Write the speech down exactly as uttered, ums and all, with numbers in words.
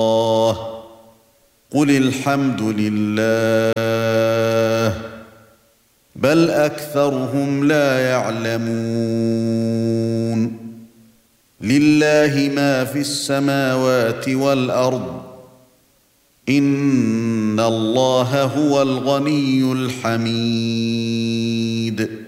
قل الحمد لله بل أكثرهم لا يعلمون لله ما في السماوات والأرض إن الله هو الغني الحميد